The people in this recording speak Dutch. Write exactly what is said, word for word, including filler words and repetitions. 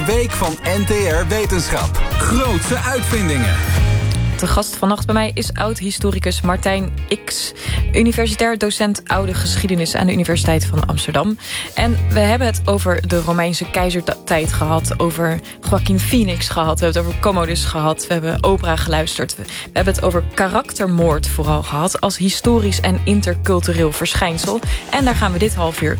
week van N T R Wetenschap. Grootse uitvindingen. De gast vannacht bij mij is oud-historicus Martijn X, universitair docent oude geschiedenis aan de Universiteit van Amsterdam. En we hebben het over de Romeinse keizertijd gehad, over Joaquin Phoenix gehad, we hebben het over Commodus gehad, we hebben opera geluisterd. We hebben het over karaktermoord vooral gehad als historisch en intercultureel verschijnsel. En daar gaan we dit half uur